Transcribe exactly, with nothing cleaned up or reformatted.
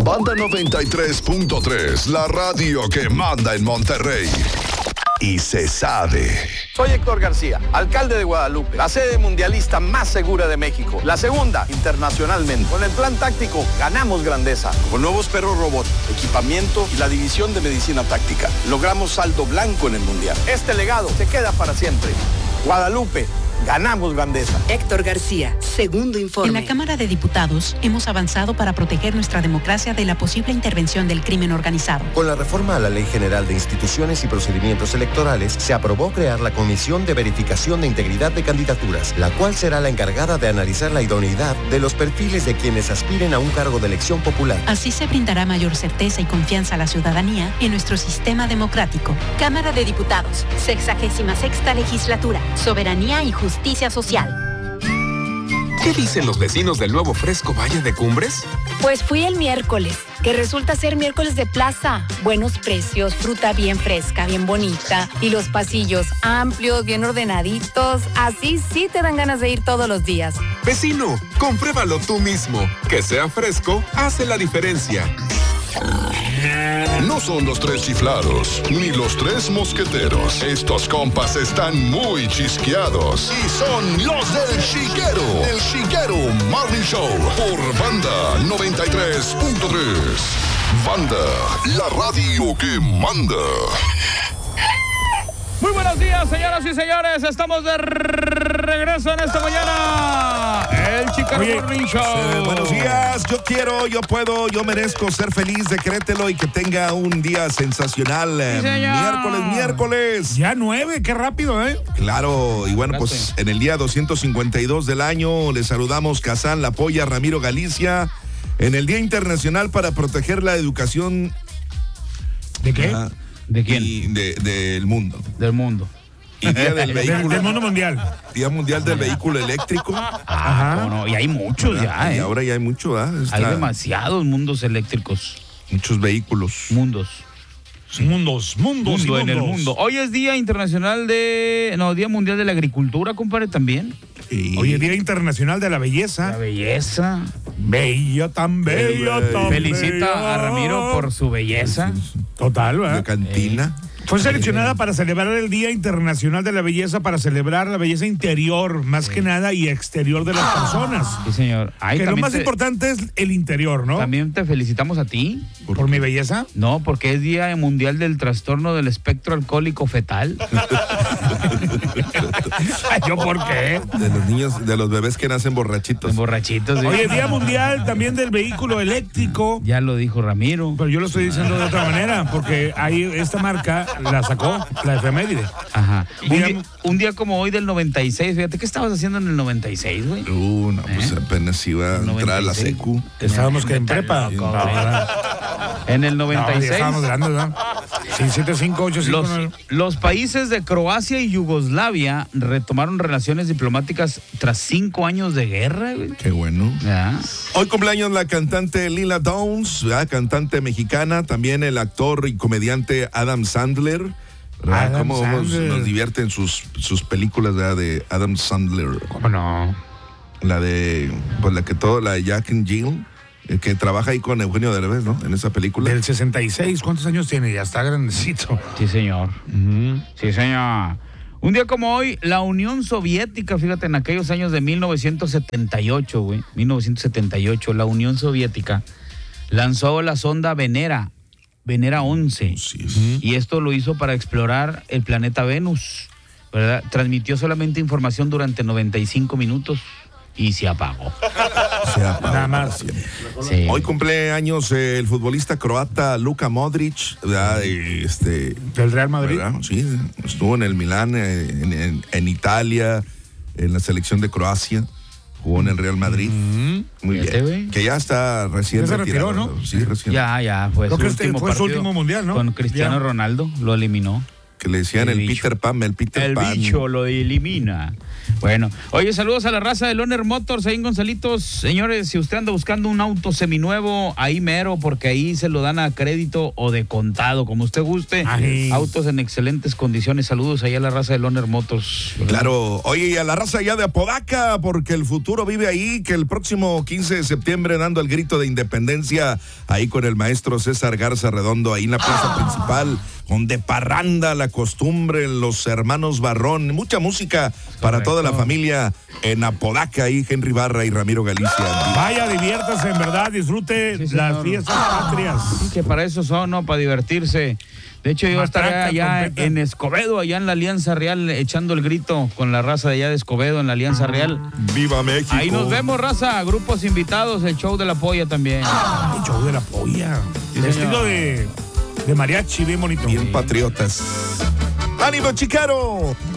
Banda noventa y tres punto tres, la radio que manda en Monterrey. Y se sabe. Soy Héctor García, alcalde de Guadalupe, la sede mundialista más segura de México, la segunda internacionalmente. Con el plan táctico ganamos grandeza, con nuevos perros robot, equipamiento y la división de medicina táctica. Logramos saldo blanco en el mundial. Este legado se queda para siempre. Guadalupe, ganamos grandeza. Héctor García, segundo informe. En la Cámara de Diputados hemos avanzado para proteger nuestra democracia de la posible intervención del crimen organizado. Con la reforma a la Ley General de Instituciones y Procedimientos Electorales, se aprobó crear la Comisión de Verificación de Integridad de Candidaturas, la cual será la encargada de analizar la idoneidad de los perfiles de quienes aspiren a un cargo de elección popular. Así se brindará mayor certeza y confianza a la ciudadanía en nuestro sistema democrático. Cámara de Diputados, sexagésima sexta legislatura, soberanía y justicia. Justicia social. ¿Qué dicen los vecinos del nuevo Fresco Valle de Cumbres? Pues fui el miércoles, que resulta ser miércoles de plaza. Buenos precios, fruta bien fresca, bien bonita, y los pasillos amplios, bien ordenaditos. Así sí te dan ganas de ir todos los días. Vecino, compruébalo tú mismo. Que sea fresco hace la diferencia. No son los tres chiflados, ni los tres mosqueteros. Estos compas están muy chisqueados. Y son los del Chiquero. El Chiquero Morning Show. Por Banda noventa y tres punto tres. Banda, la radio que manda. Muy buenos días, señoras y señores. Estamos de regreso en esta mañana. El Chiquero Oye, Morning Show. Eh, buenos días. Yo quiero, yo puedo, yo merezco ser feliz. Decrételo y que tenga un día sensacional. Sí, señor. Miércoles, miércoles. Ya nueve, qué rápido, ¿eh? Claro, y bueno, pues en el día doscientos cincuenta y dos del año les saludamos Kazán, La Polla, Ramiro Galicia. En el Día Internacional para Proteger la Educación. ¿De qué? Ah, ¿De quién? y de, del mundo. Del mundo. Y Día del Vehículo. Del, del mundo mundial. Día Mundial del Vehículo Eléctrico. Ah, cómo no. Y hay muchos ya, ¿eh? Y ahora ya hay mucho, ¿ah? Hay demasiados mundos eléctricos. Muchos vehículos. Mundos. Sí. Mundos, mundos, Mundo y en el mundos. mundo. Hoy es Día Internacional de... No, Día Mundial de la Agricultura, compadre, también. Y... Hoy es Día Internacional de la Belleza. La belleza. Bella, tan bella, tan Felicita bella. a Ramiro por su belleza. Total, La ¿verdad? cantina. Fue seleccionada para celebrar el Día Internacional de la Belleza, para celebrar la belleza interior, más que nada, y exterior de las personas. Sí, señor. Ay, Que lo también más te- importante es el interior, ¿no? También te felicitamos a ti. ¿Por mi belleza? No, porque es Día Mundial del Trastorno del Espectro Alcohólico Fetal. ¿Yo por qué? De los niños, de los bebés que nacen borrachitos. Borrachitos. ¿sí? Oye, Día Mundial también del Vehículo Eléctrico. Ya lo dijo Ramiro. Pero yo lo estoy diciendo de otra manera, porque ahí esta marca la sacó, la efeméride. Ajá. Un Día- día, un día como hoy del noventa y seis, fíjate, ¿qué estabas haciendo en el noventa y seis, güey? Uh, no, pues ¿Eh? apenas iba a entrar a la noventa y seis. secu. Estábamos que en prepa. loco, No, güey. ¿verdad? En el noventa y No, ya seis, estábamos grandes, ¿verdad? Sí, siete cinco ocho cinco los, nueve. los países de Croacia y Yugoslavia retomaron relaciones diplomáticas tras cinco años de guerra, güey. Qué bueno. Ya. Hoy cumpleaños la cantante Lila Downs, ¿verdad? Cantante mexicana. También el actor y comediante Adam Sandler. ¿Verdad? Adam Cómo nos, Sandler. nos divierten sus, sus películas, ¿verdad? De Adam Sandler. ¿Cómo no? La de, pues la que todo, la de Jack and Jill, eh, que trabaja ahí con Eugenio Derbez, ¿no? En esa película. Del sesenta y seis, ¿cuántos años tiene? Ya está grandecito. Sí, señor. Sí, señor. Un día como hoy, la Unión Soviética, fíjate, en aquellos años de mil novecientos setenta y ocho, güey, mil novecientos setenta y ocho, la Unión Soviética lanzó la sonda Venera, Venera once, Sí, es. y esto lo hizo para explorar el planeta Venus, ¿verdad? Transmitió solamente información durante noventa y cinco minutos y se apagó. Se apagó. Nada más. Sí. Hoy cumple años eh, el futbolista croata Luka Modric, ¿verdad? Y, Este, Del Real Madrid. ¿verdad? Sí, estuvo en el Milán, eh, en, en- en Italia, en la selección de Croacia, jugó en el Real Madrid. Muy Fíjate, bien. güey. Que ya está recién Ya se retiró, retirado, ¿no? Sí, recién. Ya, ya, fue Creo su que este último fue su partido último mundial, ¿no? con Cristiano Ya. Ronaldo, lo eliminó. Que le decían el, el Peter Pan, el Peter el Pan. El bicho lo elimina. Bueno, oye, saludos a la raza de Loner Motors ahí en Gonzalitos. Señores, si usted anda buscando un auto seminuevo, ahí mero, porque ahí se lo dan a crédito o de contado, como usted guste. Ay. Autos en excelentes condiciones. Saludos ahí a la raza de Loner Motors. ¿Verdad? Claro, oye, y a la raza allá de Apodaca, porque el futuro vive ahí, que el próximo quince de septiembre dando el grito de independencia ahí con el maestro César Garza Redondo, ahí en la plaza ah. principal, donde parranda, la costumbre, los hermanos Barrón, mucha música Correcto. Para toda la familia en Apodaca, ahí Henry Barra y Ramiro Galicia. Vaya, diviértase, en verdad, disfrute sí, las fiestas patrias. Sí, que para eso son, ¿no? Para divertirse. De hecho, yo estaré allá competa. en Escobedo, allá en la Alianza Real, echando el grito con la raza de allá de Escobedo, en la Alianza Real. ¡Viva México! Ahí nos vemos, raza, grupos invitados, el show de la polla también. Ah, el show de la polla. Sí, vestido de, de mariachi, bien bonito. Bien patriotas. ¡Ánimo, Chiquero!